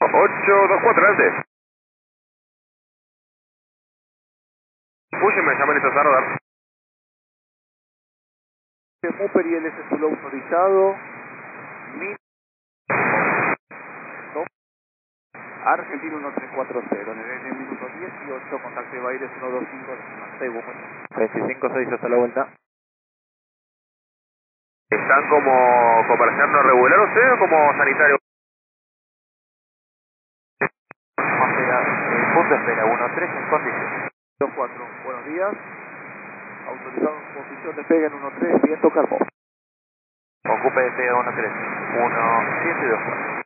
824, adelante. Púyeme, llamen a radar. Mupper y LS Zulu autorizado. Argentina 1340, nivel de minuto 18, contacto de Baires 125, 25-6 hasta la vuelta. ¿Están como comercial no regular usted o como sanitario? Punto de espera, 1-3 en condición. 4, buenos días. Autorizado en posición de pega en 1-3, viento calmo. Ocupe de pega 1-3, 1-7 y 2-4.